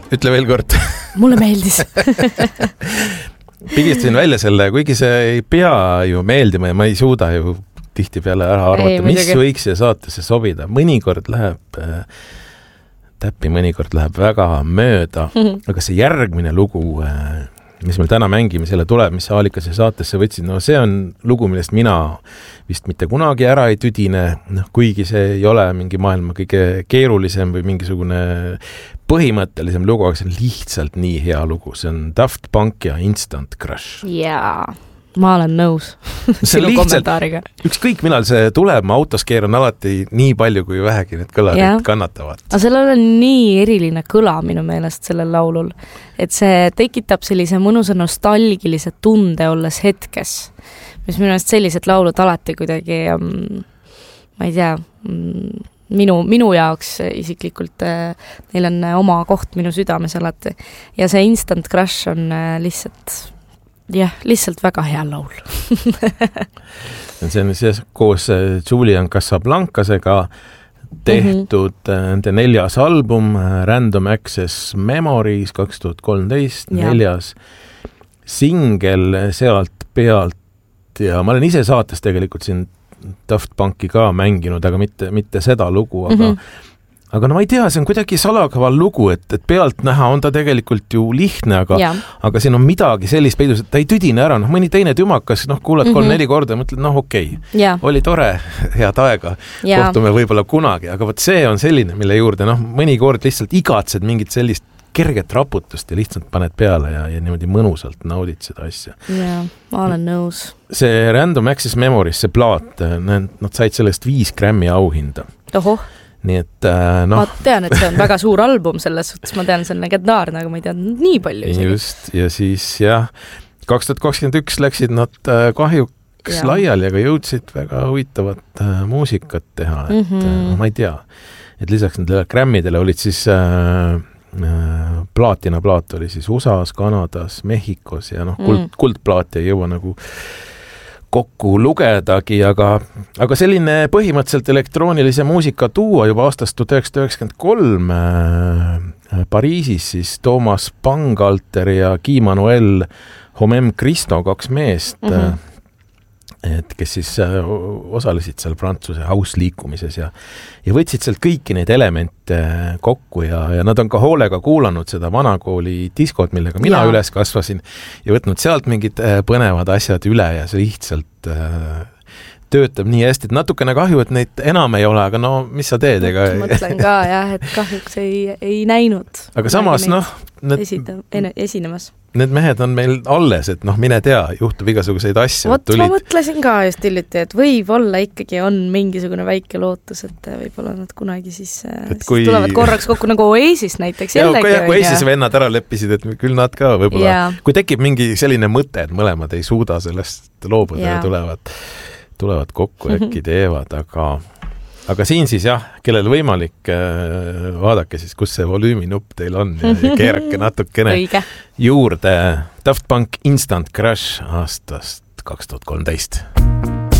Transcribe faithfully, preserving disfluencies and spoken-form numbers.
Ütle veel kord. Mulle meeldis. Pigistasin välja selle, kuigi see ei pea ju meeldima ja ma ei suuda ju tihti peale ära arvata, ei, mis võiks siia saatesse sobida. Mõnikord läheb, täppi mõnikord läheb väga mööda, mm-hmm. aga see järgmine lugu, mis meil täna mängime, selle tuleb, mis sa Aalikase saatesse võtsid, no see on lugu, millest mina vist mitte kunagi ära ei tüdine, noh, kuigi see ei ole mingi maailma kõige keerulisem või mingisugune põhimõttelisem lugu, aga see on lihtsalt nii hea lugu. See on Daft Punk ja Instant Crush. Jaa, ma olen nõus sinu kommentaariga. Ükskõik millal see tuleb, ma autos keeran alati nii palju, kui vähegi need kõlarid kannatavad. Aga sellel on nii eriline kõla minu meelest sellel laulul, et see tekitab sellise mõnusa nostalgilise tunde olles hetkes, mis minu meelest sellised laulud alati kuidagi, ma ei tea, minu, minu jaoks isiklikult neil on oma koht minu südames alati. Ja see Instant Crush on lihtsalt jah, lihtsalt väga hea laul. see on siis koos Julian Casablancasega tehtud mm-hmm. nende neljas album Random Access Memories kaks tuhat kolmteist, ja. neljas singel sealt pealt ja ma olen ise saates tegelikult siin Daft Punki ka mänginud, aga mitte, mitte seda lugu, aga mm-hmm. Aga no ma ei tea, see on kuidagi salakaval lugu, et, et pealt näha on ta tegelikult ju lihtne, aga, aga siin on midagi sellist peidus, et ta ei tüdine ära. Noh, mõni teine tümakas, noh, kuulad kolm-neli mm-hmm. korda ja mõtled, noh, okei, okay. oli tore, head aega, ja. kohtume võib-olla kunagi, aga võt see on selline, mille juurde, noh, mõni kord lihtsalt igatsed mingit sellist kerget raputust ja lihtsalt paned peale ja, ja niimoodi mõnusalt naudid seda asja. Jaa, ma olen nõus. See Random Access Memories, see plaat, nad, nad said sellest viis Grammy auhinda. Ohoh. Nii et, no. Ma tean, et see on väga suur album selles suhtes, ma tean, see on legendaarne, aga ma ei teadnud nii palju isegi. Just, ja siis jah, kaks tuhat kakskümmend üks läksid nad kahjuks ja. laiali, aga jõudsid väga huvitavat muusikat teha, et mm-hmm. ma ei tea, et lisaks nendele Grammidele olid siis äh, äh, plaatina plaat oli siis U S A-s, Kanadas, Mehhikos ja noh, kuld, mm. kuldplaat ei jõua nagu kokku lugedagi, aga, aga selline põhimõtteliselt elektroonilise muusika tuua juba aastast tuhat üheksasada üheksakümmend kolm äh, Pariisis siis Toomas Bangalter ja Guy Manuel Homem Cristo, kaks meest, mm-hmm. et kes siis äh, osalesid seal Prantsuse house liikumises ja, ja võtsid sealt kõiki neid elemente kokku ja, ja nad on ka hoolega kuulanud seda vanakooli diskot, millega mina ja. üles kasvasin ja võtnud sealt mingid äh, põnevad asjad üle ja see lihtsalt äh, töötab nii hästi, et natukene kahju, et neid enam ei ole, aga no mis sa teed? Ega... Mõtlen ka jah, et kahjuks ei, ei näinud. Aga samas noh, need, esita, esinemas. Need mehed on meil alles, et noh, mine tea, juhtub igasuguseid asju. Vot tulid... ma mõtlesin ka just hiljuti, et võib-olla ikkagi on mingisugune väike lootus, et võib-olla nad kunagi siis, siis kui... tulevad korraks kokku nagu Oasis näiteks. Ja, kui, kui Oasis vennad ära leppisid, et küll nad ka võib-olla, ja. kui tekib mingi selline mõte, et mõlemad ei suuda sellest loobuda ja, ja tulevad tulevad kokku, äkki teevad, aga, aga siin siis jah, kellel võimalik, vaadake siis, kus see volüüminupp teil on ja, ja keerake natukene Õige. Juurde Daft Punk Instant Crush aastast kaks tuhat kolmteist.